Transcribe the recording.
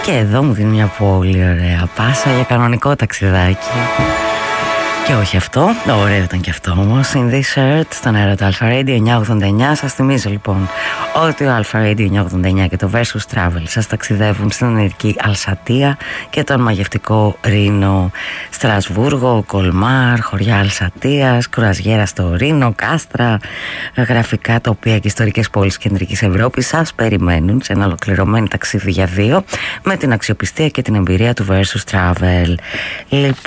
Και εδώ μου δίνει μια πολύ ωραία πάσα για κανονικό ταξιδάκι. Και όχι αυτό, ωραίο ήταν και αυτό όμως. In this shirt, στον αέρα του Alpha Radio 989. Σας θυμίζω λοιπόν ότι ο Alpha Radio 989 και το Versus Travel σας ταξιδεύουν στην ενεργική Αλσατία και τον μαγευτικό Ρήνο, Στρασβούργο, Κολμάρ, χωριά Αλσατίας, κρουαζιέρα στο Ρήνο, Κάστρα, γραφικά τοπία και ιστορικές πόλεις κεντρικής Ευρώπης σας περιμένουν σε ένα ολοκληρωμένο ταξίδι για δύο με την αξιοπιστία και την εμπειρία του Versus Travel.